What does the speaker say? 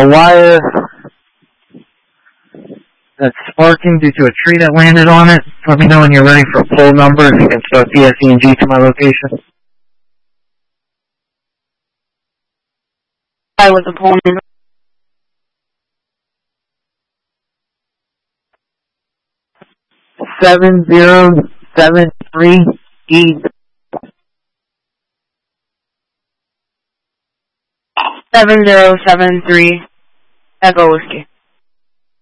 a wire that's sparking due to a tree that landed on it. Let me know when you're ready for a pole number if you can start the SENG to my location. Hi, with the pole number. 7073E. 7073 Echo Whiskey.